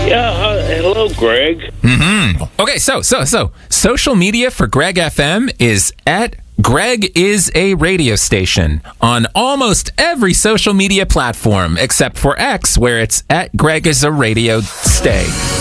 Yeah, hello, Greg. Okay, so social media for Greg FM is at Greg is a radio station on almost every social media platform except for X, where it's at Greg is a radio stay.